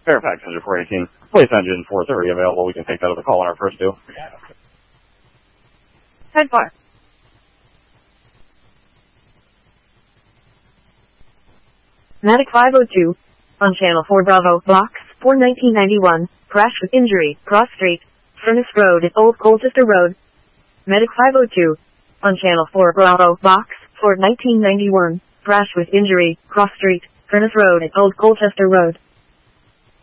Fairfax engine 418. Police engine 430 available. We can take that as a call on our first two. Head far. Medic 502. On Channel 4 Bravo, Box 4 1991. Crash with injury, Cross Street, Furnace Road at Old Colchester Road. Medic 502. On Channel 4 Bravo, Box 4 1991. Crash with injury, Cross Street, Furnace Road at Old Colchester Road.